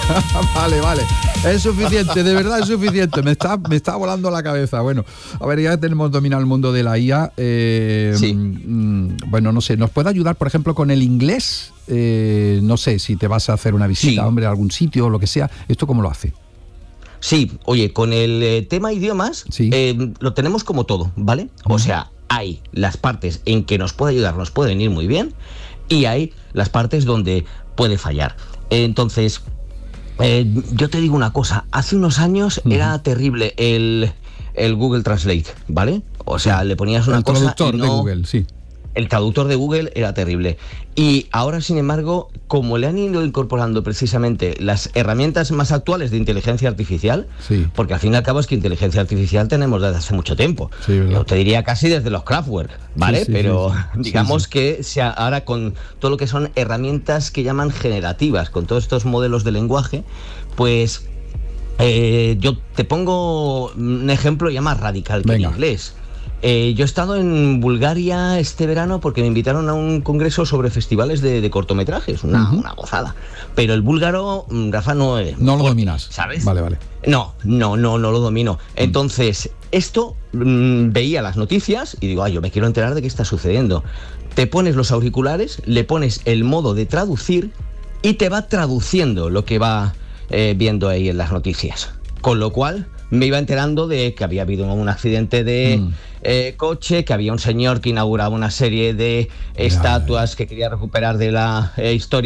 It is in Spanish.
Vale. Es suficiente, de verdad es suficiente. Me está volando la cabeza. Bueno, a ver, ya tenemos dominado el mundo de la IA. Sí. Bueno, no sé, ¿nos puede ayudar, por ejemplo, con el inglés? No sé, si te vas a hacer una visita, Sí. hombre, a algún sitio o lo que sea. ¿Esto cómo lo hace? Sí, oye, con el tema idiomas, Sí. lo tenemos como todo, ¿vale? O sea, hay las partes en que nos puede ayudar, nos pueden ir muy bien, y hay las partes donde puede fallar. Entonces, yo te digo una cosa, hace unos años era terrible el Google Translate, ¿vale? O sea, le ponías una el cosa traductor y de no... Google, sí. El traductor de Google era terrible. Y ahora, sin embargo, como le han ido incorporando precisamente las herramientas más actuales de inteligencia artificial, Sí. porque al fin y al cabo es que inteligencia artificial tenemos desde hace mucho tiempo. Sí, ¿verdad? Yo te diría casi desde los Kraftwerk, ¿vale? Sí, Pero sí. digamos Sí. que ahora con todo lo que son herramientas que llaman generativas, con todos estos modelos de lenguaje, pues yo te pongo un ejemplo ya más radical que en Venga. inglés. Yo he estado en Bulgaria este verano porque me invitaron a un congreso sobre festivales de cortometrajes, una gozada. Pero el búlgaro, Rafa, no No lo dominas. ¿sabes? Vale. No lo domino. Entonces, esto veía las noticias y digo, yo me quiero enterar de qué está sucediendo. Te pones los auriculares, le pones el modo de traducir y te va traduciendo lo que va viendo ahí en las noticias. Con lo cual me iba enterando de que había habido un accidente de coche, que había un señor que inauguraba una serie de estatuas que quería recuperar de la historia